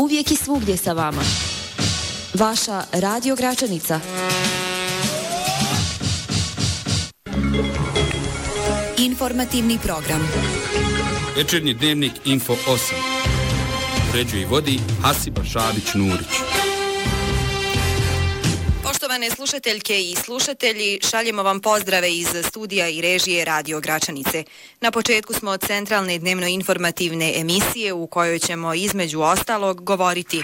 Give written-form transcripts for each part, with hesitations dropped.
uvijek i svugdje sa vama. Vaša Radio Gračanica. Informativni program. Večernji dnevnik Info 8. Uređuje i vodi Hasiba Šabić-Nurić. Poštovane slušateljke i slušatelji, šaljemo vam pozdrave iz studija i režije Radio Gračanice. Na početku smo centralne dnevno-informativne emisije u kojoj ćemo između ostalog govoriti: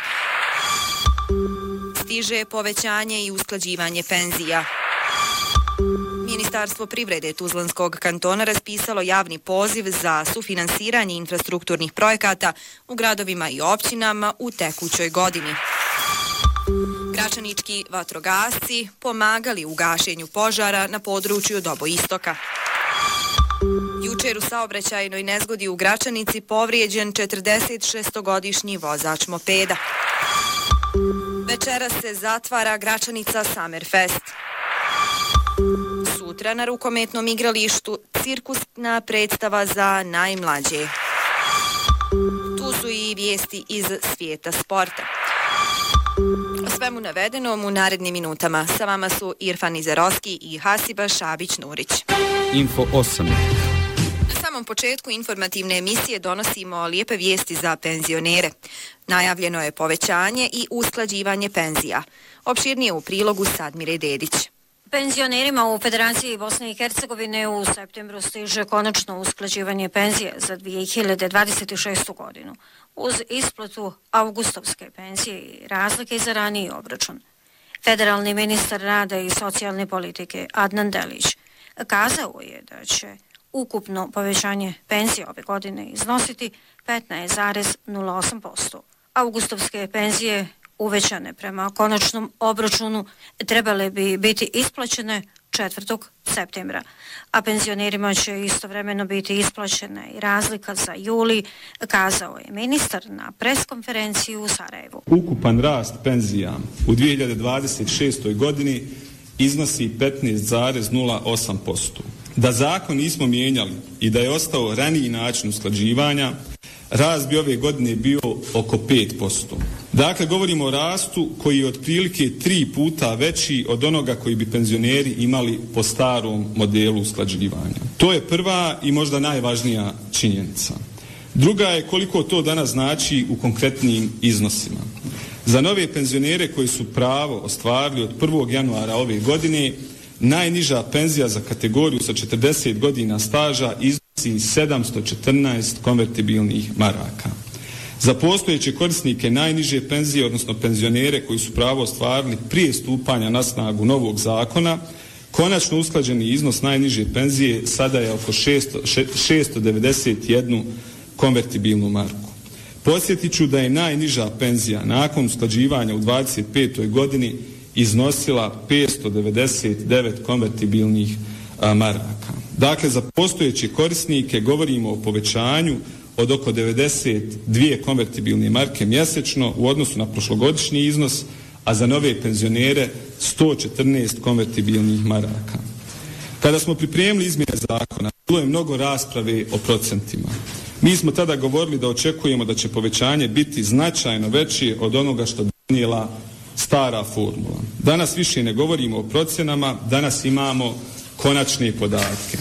stiže povećanje i usklađivanje penzija. Ministarstvo privrede Tuzlanskog kantona raspisalo javni poziv za sufinansiranje infrastrukturnih projekata u gradovima i općinama u tekućoj godini. Gračanički vatrogasci pomagali u gašenju požara na području Doboistoka. Jučer u saobraćajnoj nezgodi u Gračanici povrijeđen 46-godišnji vozač mopeda. Večeras se zatvara Gračanica Summerfest. Sutra na rukometnom igralištu cirkusna predstava za najmlađe. Tu su i vijesti iz svijeta sporta. O svemu navedenom u narednim minutama. Sa vama su Irfan Izerovski i Hasiba Šabić-Nurić. Info 8. Na samom početku informativne emisije donosimo lijepe vijesti za penzionere. Najavljeno je povećanje i usklađivanje penzija. Opširnije u prilogu Sadmire Dedić. Penzionerima u Federaciji Bosne i Hercegovine u septembru stiže konačno usklađivanje penzije za 2026. godinu uz isplatu avgustovske penzije i razlike za raniji obračun. Federalni ministar rada i socijalne politike Adnan Delić kazao je da će ukupno povećanje penzije ove godine iznositi 15,08%. Avgustovske penzije uvećane prema konačnom obračunu trebale bi biti isplaćene 4. septembra, a penzionerima će istovremeno biti isplaćena i razlika za juli, kazao je ministar na preskonferenciji u Sarajevu. Ukupan rast penzija u 2026. godini iznosi 15,08%. Da zakon nismo mijenjali i da je ostao raniji način usklađivanja, rast bi ove godine bio oko 5%. Dakle, govorimo o rastu koji je otprilike 3 puta veći od onoga koji bi penzioneri imali po starom modelu usklađivanja. To je prva i možda najvažnija činjenica. Druga je koliko to danas znači u konkretnim iznosima. Za nove penzionere koji su pravo ostvarili od 1. januara ove godine, najniža penzija za kategoriju sa 40 godina staža iznosi 714 konvertibilnih maraka. Za postojeće korisnike najniže penzije, odnosno penzionere koji su pravo ostvarili prije stupanja na snagu novog zakona, konačno usklađeni iznos najniže penzije sada je oko 691 konvertibilnu marku. Podsjetit ću da je najniža penzija nakon usklađivanja u 25. godini iznosila 599 konvertibilnih maraka. Dakle, za postojeće korisnike govorimo o povećanju od oko 92 konvertibilne marke mjesečno u odnosu na prošlogodišnji iznos, a za nove penzionere 114 konvertibilnih maraka. Kada smo pripremili izmjene zakona, bilo je mnogo rasprave o procentima. Mi smo tada govorili da očekujemo da će povećanje biti značajno veće od onoga što donijela stara formula. Danas više ne govorimo o procenama, danas imamo konačne podatke.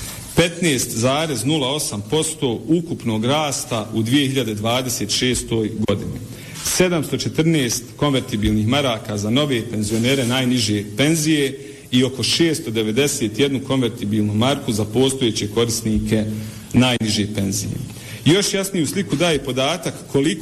15,08% ukupnog rasta u 2026. godini. 714 konvertibilnih maraka za nove penzionere najniže penzije i oko 691 konvertibilnu marku za postojeće korisnike najniže penzije. Još jasniju sliku daje podatak koliko